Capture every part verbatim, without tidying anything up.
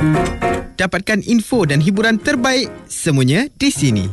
Dapatkan info dan hiburan terbaik semuanya di sini.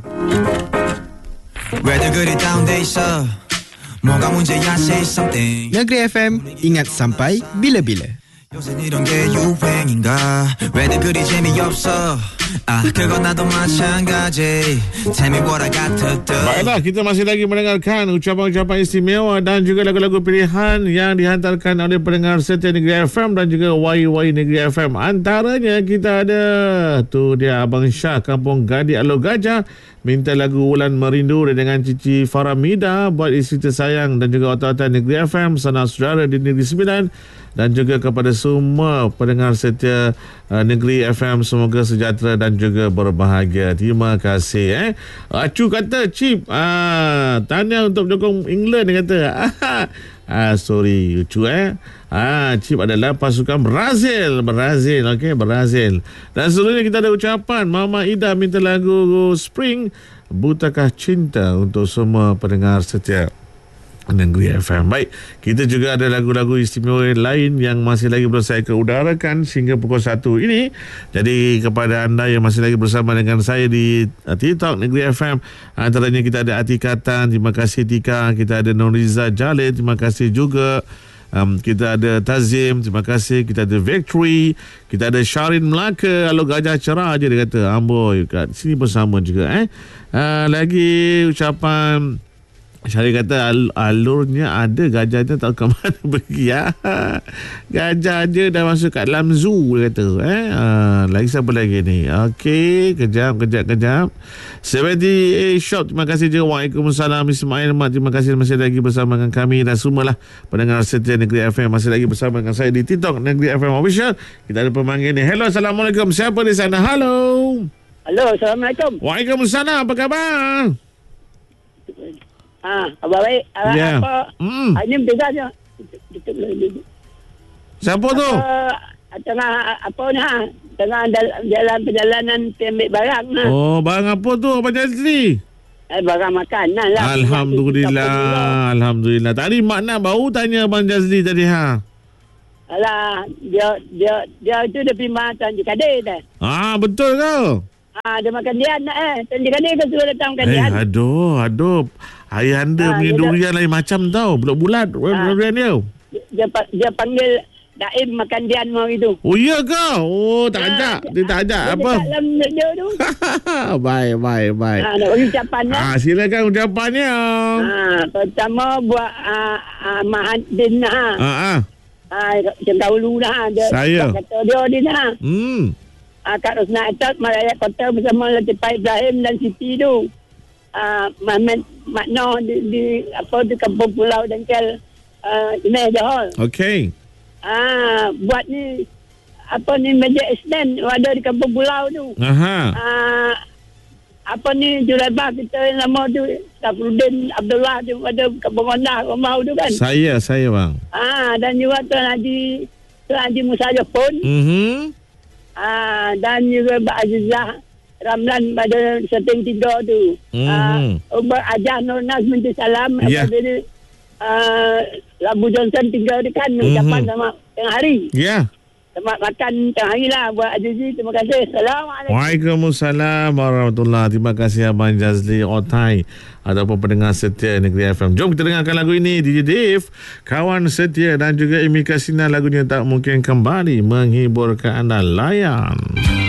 Negeri F M, ingat sampai bila-bila. 요새 이런 게 유행인가 왜들 그리 재미없어 아 그건 나도 마찬가지 Tell me what I got to do. Baiklah, kita masih lagi mendengarkan ucapan-ucapan istimewa dan juga lagu-lagu pilihan yang dihantarkan oleh pendengar setia Negeri F M dan juga Y Y Negeri F M. Antaranya kita ada tu dia Abang Syah Kampung Gadi Alo Gajah minta lagu Wulan Merindu dengan Cici Faramida buat isteri tersayang dan juga otak-otak Negeri F M, sanak saudara di Negeri Sembilan dan juga kepada semua pendengar setia uh, Negeri F M, semoga sejahtera dan juga berbahagia. Terima kasih eh. Acu kata Cip ah, tanya untuk penyokong England, dia kata. Ah, sorry Ucu eh. Ah, Cip adalah pasukan Brazil. Brazil, okey, Brazil. Dan selanjutnya kita ada ucapan Mama Ida minta lagu Spring, Butakah Cinta untuk semua pendengar setia Negeri F M. Baik, kita juga ada lagu-lagu istimewa lain yang masih lagi belum saya keudarakan sehingga pukul satu ini. Jadi kepada anda yang masih lagi bersama dengan saya di uh, TikTok Negeri F M, antaranya kita ada Atika Tan, terima kasih Tika. Kita ada Noriza Jalil, terima kasih juga. Um, kita ada Tazim, terima kasih. Kita ada Victory, kita ada Syarin Melaka. Alo Gajah cerah je dia kata. Amboi, kat sini pun sama juga eh. Uh, lagi ucapan Syari kata al- alurnya ada, gajahnya tak ke mana pergi ya. Gajah je dah masuk kat dalam zoo, dia kata eh. Uh, lagi siapa lagi ni? Okey, kejap kejap kejap. tujuh puluh Shop, terima kasih je. Waalaikumsalam Ismail Mat, terima kasih masih lagi bersama dengan kami dan semualah pendengar setia Negeri F M masih lagi bersama dengan saya di TikTok Negeri F M Official. Kita ada pemanggil ni. Hello, Assalamualaikum. Siapa di sana? Halo. Halo, Assalamualaikum. Waalaikumsalam. Apa khabar? Ah, apa baik? Ah, yeah. Apa? Mm. Ah, ini betul saja. Siapa tu? Apa, tengah apa ni ha? Tengah jalan perjalanan ambil barang ha. Oh, barang apa tu Abang Jazli? Eh, barang makanan lah. Alhamdulillah. Alhamdulillah. Tadi Mak Nak baru tanya Abang Jazli tadi ha. Alah, dia dia dia tu dia pergi makan je kadai dah. Ah, betul ke? Ah, dia makan dian nak eh. Tadi kadai ke suruh datang makan dian. Eh, aduh, aduh. Ayah anda ha, punya durian lain macam tau. Bulat-bulat ha. Durian dia. Dia, dia panggil Daim makan dian mau itu. Oh, iya ke? Oh, tak ha, ajak. Dia tak ajak dia apa? Dia dalam dia tu. Baik, baik, baik. Ha, nak bagi ucapannya. Ah, silakan ucapannya. Ha, pertama buat uh, uh, Mahadin ha. Ha, ah. Ah, macam dahulu dah. Dia, Saya. Kata dia ni dah. Hmm. Ah, Kak Rosna Atat, Malaya Kota bersama Latifah Ibrahim dan Siti tu. Ah, Mahmud Makno di, di apa di Kampung Pulau Dengkel uh, Inai Johor. Okey. Ah, buat ni apa ni meja Isnin ada di Kampung Pulau tu. Aha. Ah, apa ni jurabah kita yang nama tu Safruddin Abdullah tu ada Kampung Gondah rumah tu kan. Saya, saya bang. Ah, dan juga Tuan Haji Tuan Haji Musa Jepun. Mhm. Ah, dan juga Mbak Azizah Ramlan pada setting tiga tu. Mm-hmm. Ah, Umar Ajah Nur Nas minta salam. Yeah. Apabila uh, Labu Johnson tinggal di kan Mm-hmm. ucapan sama tengah hari. Ya. Yeah. Selamat makan tengah hari lah buat Azizi. Terima kasih. Assalamualaikum. Waalaikumsalam warahmatullahi. Terima kasih Abang Jazli Otai ataupun pendengar setia Negeri F M. Jom kita dengarkan lagu ini. D J Dave, kawan setia dan juga Amy Kasina, lagunya Tak Mungkin Kembali menghiburkan anda. Layan.